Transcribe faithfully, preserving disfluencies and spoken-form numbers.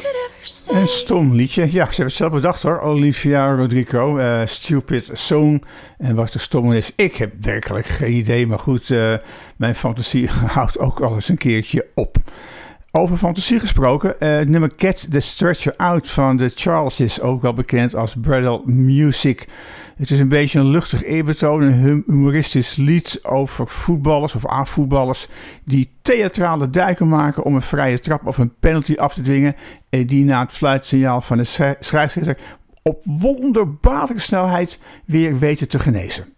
Een stom liedje. Ja, ze hebben het zelf bedacht hoor. Olivia Rodrigo, uh, Stupid Song. En wat de stom is, ik heb werkelijk geen idee. Maar goed, uh, mijn fantasie houdt ook al eens een keertje op. Over fantasie gesproken, uh, het nummer Get the Stretcher Out van de Charles, ook wel bekend als Bridal Music. Het is een beetje een luchtig eerbetoon, een humoristisch lied over voetballers of A-voetballers die theatrale duiken maken om een vrije trap of een penalty af te dwingen en die na het fluitsignaal van de scheidsrechter op wonderbaarlijke snelheid weer weten te genezen.